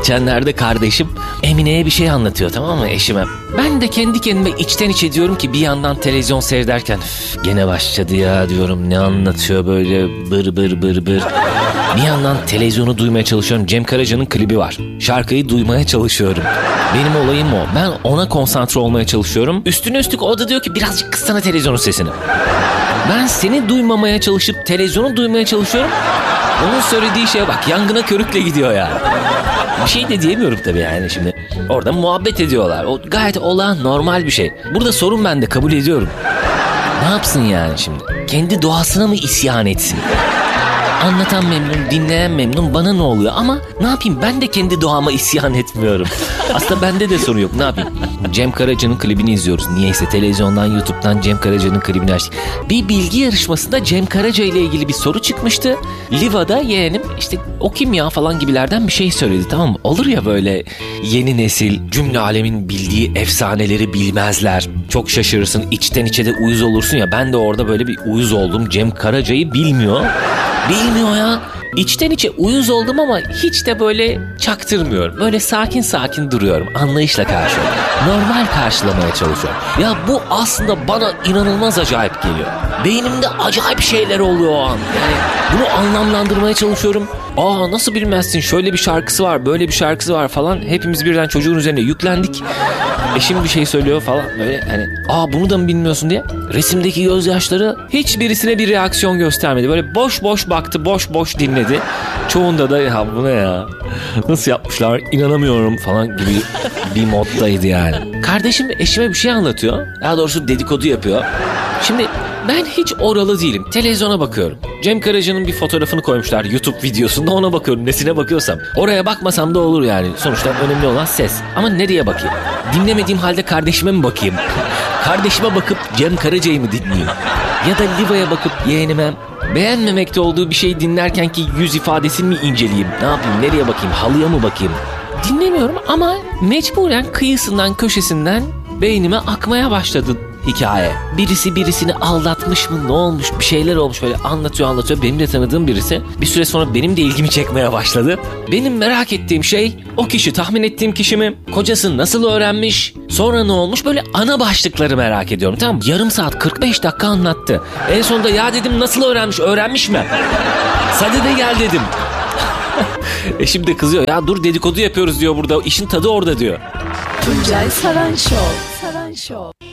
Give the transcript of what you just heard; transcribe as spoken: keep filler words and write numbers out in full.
Geçenlerde kardeşim Emine'ye bir şey anlatıyor, tamam mı, eşime. Ben de kendi kendime içten içe diyorum ki bir yandan televizyon seyrederken gene başladı ya diyorum, ne anlatıyor böyle bır bır bır bır. Bir yandan televizyonu duymaya çalışıyorum. Cem Karaca'nın klibi var. Şarkıyı duymaya çalışıyorum. Benim olayım o. Ben ona konsantre olmaya çalışıyorum. Üstüne üstlük o da diyor ki birazcık kıssana televizyonun sesini. Ben seni duymamaya çalışıp televizyonu duymaya çalışıyorum. Onun söylediği şeye bak, yangına körükle gidiyor yani. Bir şey de diyemiyorum tabii yani şimdi. Orada muhabbet ediyorlar. O gayet olağan, normal bir şey. Burada sorun bende, kabul ediyorum. Ne yapsın yani şimdi? Kendi doğasına mı isyan etsin? Anlatan memnun, dinleyen memnun, bana ne oluyor? Ama ne yapayım, ben de kendi doğama isyan etmiyorum. Aslında bende de sorun yok, ne yapayım? Cem Karaca'nın klibini izliyoruz. Niyeyse televizyondan, YouTube'dan Cem Karaca'nın klibini açtık. Bir bilgi yarışmasında Cem Karaca ile ilgili bir soru çıkmıştı. Liva'da yeğenim işte o kim ya falan gibilerden bir şey söyledi, tamam mı? Olur ya böyle yeni nesil, cümle alemin bildiği efsaneleri bilmezler. Çok şaşırırsın, içten içe de uyuz olursun ya. Ben de orada böyle bir uyuz oldum. Cem Karaca'yı bilmiyor. Bilmiyor ya. İçten içe uyuz oldum ama hiç de böyle çaktırmıyorum. Böyle sakin sakin duruyorum. Anlayışla karşılıyorum. Normal karşılamaya çalışıyorum. Ya bu aslında bana inanılmaz acayip geliyor. Beynimde acayip şeyler oluyor o an. Yani bunu anlamlandırmaya çalışıyorum. Aa nasıl bilmezsin, şöyle bir şarkısı var, böyle bir şarkısı var falan. Hepimiz birden çocuğun üzerine yüklendik. Eşim bir şey söylüyor falan böyle hani aa bunu da mı bilmiyorsun diye. Resimdeki gözyaşları hiçbirisine bir reaksiyon göstermedi. Böyle boş boş baktı, boş boş dinledi. Çoğunda da ya bu ne ya, nasıl yapmışlar, inanamıyorum falan gibi bir moddaydı yani. Kardeşim eşime bir şey anlatıyor. Daha doğrusu dedikodu yapıyor. Şimdi ben hiç oralı değilim. Televizyona bakıyorum. Cem Karaca'nın bir fotoğrafını koymuşlar YouTube videosunda, ona bakıyorum. Nesine bakıyorsam. Oraya bakmasam da olur yani. Sonuçta önemli olan ses. Ama nereye bakayım? Dinlemediğim halde kardeşime mi bakayım? Kardeşime bakıp Cem Karaca'yı mı dinleyeyim? Ya da Liva'ya bakıp yeğenime beğenmemekte olduğu bir şey dinlerken ki yüz ifadesini mi inceleyeyim? Ne yapayım? Nereye bakayım? Halıya mı bakayım? Dinlemiyorum ama mecburen kıyısından köşesinden beynime akmaya başladı hikaye. Birisi birisini aldatmış mı, ne olmuş, bir şeyler olmuş, böyle anlatıyor anlatıyor. Benim de tanıdığım birisi. Bir süre sonra benim de ilgimi çekmeye başladı. Benim merak ettiğim şey o kişi tahmin ettiğim kişi mi? Kocası nasıl öğrenmiş? Sonra ne olmuş? Böyle ana başlıkları merak ediyorum. Tamam, yarım saat kırk beş dakika anlattı. En sonunda ya dedim nasıl öğrenmiş? Öğrenmiş mi? Hadi de gel dedim. Eşim de kızıyor. Ya dur dedikodu yapıyoruz diyor burada. İşin tadı orada diyor. Tuncay Saran Show. Saran Show.